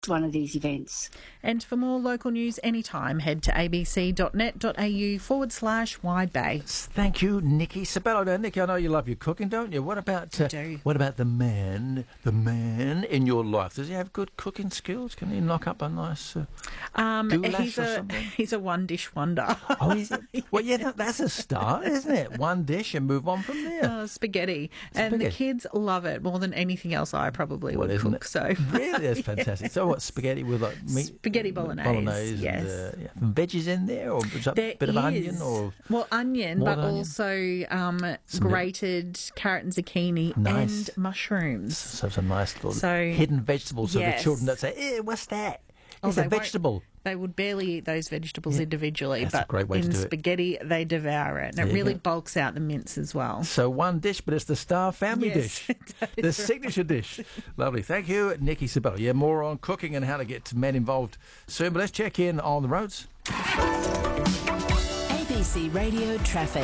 missed one of these events. And for more local news anytime, head to abc.net.au/Wide Bay. Thank you, Nikki Sabello. Now, Nikki, I know you love your cooking, don't you? What about the man in your life? Does he have good cooking skills? Can he knock up a nice goulash or something? He's a one-dish wonder. Oh, is it? Well, yeah, that's a start, isn't it? One dish and move on from there. Spaghetti. And the kids love it more than anything else I probably would cook. So really, that's fantastic. So what, spaghetti with like meat? Spaghetti bolognese, yes. And veggies in there, or a bit of onion, or onion, but also grated carrot and zucchini and mushrooms. So some nice little hidden vegetables. So the children don't say, "What's that?" It's a vegetable. They would barely eat those vegetables individually, that's but a great way in to do spaghetti, they devour it. And it really bulks out the mince as well. So one dish, but it's the Star family dish. The signature dish. Lovely. Thank you, Nikki Sabello. Yeah, more on cooking and how to get men involved soon. But let's check in on the roads. ABC Radio Traffic.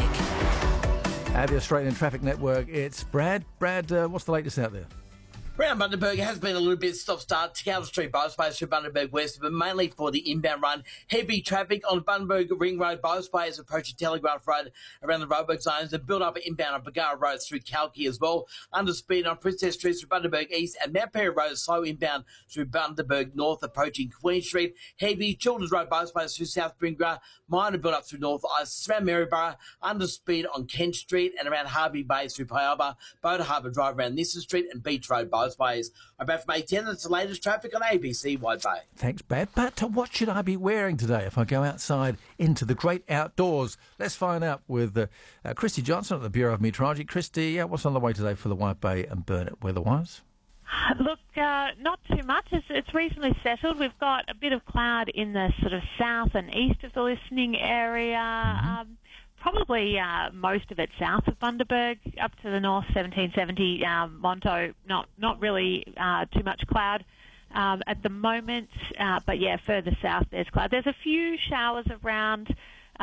At the Australian Traffic Network, it's Brad. Brad, what's the latest out there? Around Bundaberg has been a little bit stop-start. Town Street Bosway through Bundaberg West, but mainly for the inbound run. Heavy traffic on Bundaberg Ring Road, Bosway is approaching Telegraph Road around the roadwork zones, and build up inbound on Bargara Road through Kalki as well. Under speed on Princess Street through Bundaberg East, and Mount Perry Road slow inbound through Bundaberg North, approaching Queen Street. Heavy Children's Road Bosway through South Bringra, minor build up through North Ice, around Maryborough. Under speed on Kent Street and around Harvey Bay through Pialba, Boda Harbour Drive around Nissen Street and Beach Road Bosways. I'm back from 8:10. That's the latest traffic on ABC Wide Bay. Thanks, Brad. But what should I be wearing today if I go outside into the great outdoors? Let's find out with Christy Johnson at the Bureau of Meteorology. Christy, what's on the way today for the Wide Bay and Burnett weather-wise? Look, not too much. It's reasonably settled. We've got a bit of cloud in the sort of south and east of the listening area. Probably most of it south of Bundaberg, up to the north, 1770, Monto, not really too much cloud at the moment. But yeah, further south there's cloud. There's a few showers around,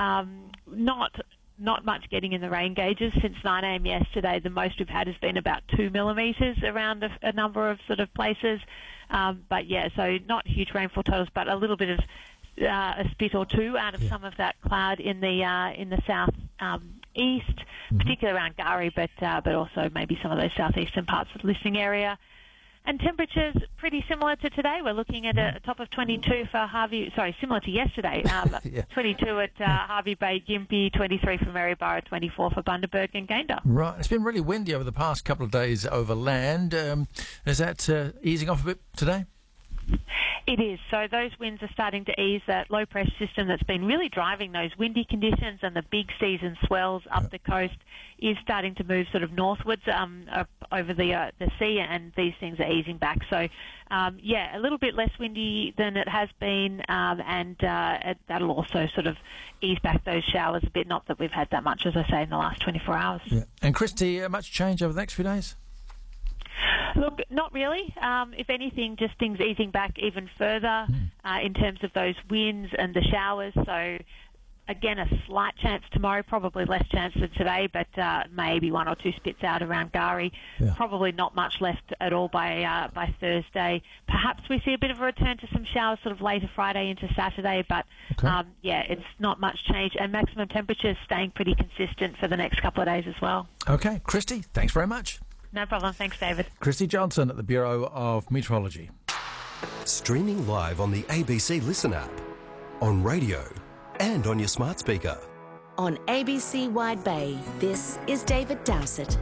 not much getting in the rain gauges. Since 9 a.m. yesterday, the most we've had has been about 2 millimetres around a number of sort of places. But yeah, so not huge rainfall totals, but a little bit of a spit or two out of some of that cloud in the south east, particularly around Gari, but also maybe some of those southeastern parts of the listening area. And temperatures pretty similar to today. We're looking at a top of 22 for Harvey. Sorry, similar to yesterday. 22 at Harvey Bay, Gympie, 23 for Maryborough, 24 for Bundaberg and Gayndah. Right. It's been really windy over the past couple of days over land. Is that easing off a bit today? It is. So those winds are starting to ease. That low pressure system that's been really driving those windy conditions and the big seas and swells up the coast is starting to move sort of northwards over the sea, and these things are easing back. So, a little bit less windy than it has been, and that'll also sort of ease back those showers a bit. Not that we've had that much, as I say, in the last 24 hours. Yeah. And Christy, much change over the next few days? Look, not really. If anything, just things easing back even further in terms of those winds and the showers. So, again, a slight chance tomorrow, probably less chance than today, but maybe one or two spits out around Gari. Yeah. Probably not much left at all by Thursday. Perhaps we see a bit of a return to some showers sort of later Friday into Saturday, but it's not much change. And maximum temperatures staying pretty consistent for the next couple of days as well. Okay, Christy, thanks very much. No problem. Thanks, David. Christy Johnson at the Bureau of Meteorology. Streaming live on the ABC Listen app, on radio and on your smart speaker. On ABC Wide Bay, this is David Dowsett.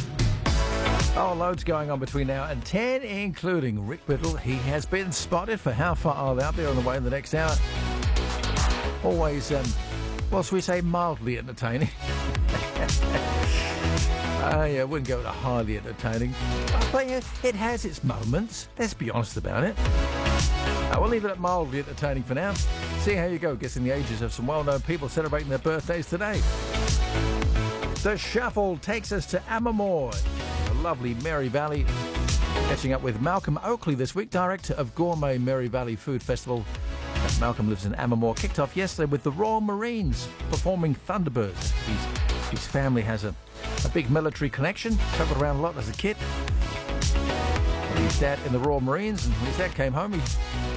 Oh, loads going on between now and 10, including Rick Biddle. He has been spotted for How Far Are They Out There on the way in the next hour. Always, shall we say, mildly entertaining. I wouldn't go to highly entertaining. But it has its moments. Let's be honest about it. We'll leave it at mildly entertaining for now. See how you go, guessing the ages of some well-known people celebrating their birthdays today. The Shuffle takes us to Amamore, the lovely Mary Valley. Catching up with Malcolm Oakley this week, director of Gourmet Mary Valley Food Festival. Malcolm lives in Amamore. Kicked off yesterday with the Royal Marines performing Thunderbirds. His family has a big military connection, travelled around a lot as a kid. His dad in the Royal Marines, and when his dad came home, he